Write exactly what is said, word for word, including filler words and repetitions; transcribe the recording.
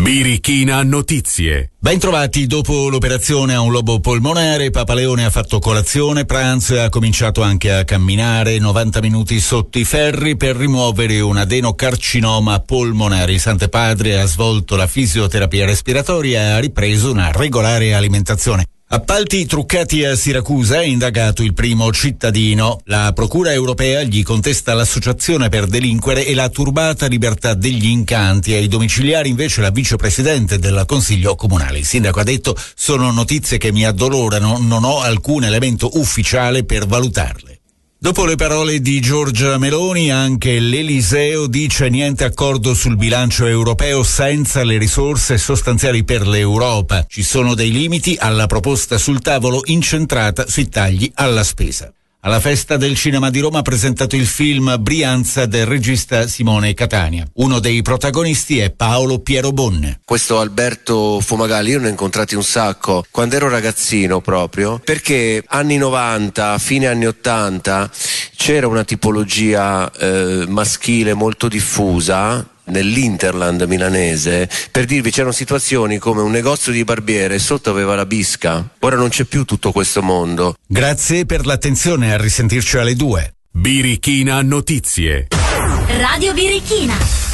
Birichina Notizie. Ben trovati. Dopo l'operazione a un lobo polmonare, Papaleone ha fatto colazione, pranzo e ha cominciato anche a camminare novanta minuti sotto i ferri per rimuovere un adenocarcinoma polmonare. Il Santo Padre ha svolto la fisioterapia respiratoria e ha ripreso una regolare alimentazione. Appalti truccati a Siracusa, è indagato il primo cittadino. La Procura europea gli contesta l'associazione per delinquere e la turbata libertà degli incanti. Ai domiciliari invece la vicepresidente del Consiglio Comunale. Il sindaco ha detto: sono notizie che mi addolorano, non ho alcun elemento ufficiale per valutarle. Dopo le parole di Giorgia Meloni, anche l'Eliseo dice niente accordo sul bilancio europeo senza le risorse sostanziali per l'Europa. Ci sono dei limiti alla proposta sul tavolo incentrata sui tagli alla spesa. Alla Festa del Cinema di Roma ha presentato il film Brianza del regista Simone Catania. Uno dei protagonisti è Paolo Piero Bonne. Questo Alberto Fumagalli io ne ho incontrati un sacco quando ero ragazzino, proprio perché anni novanta, fine anni ottanta c'era una tipologia eh, maschile molto diffusa nell'Interland milanese. Per dirvi, c'erano situazioni come un negozio di barbiere e sotto aveva la bisca. Ora non c'è più tutto questo mondo. Grazie per l'attenzione, a risentirci alle due. Birichina Notizie. Radio Birichina.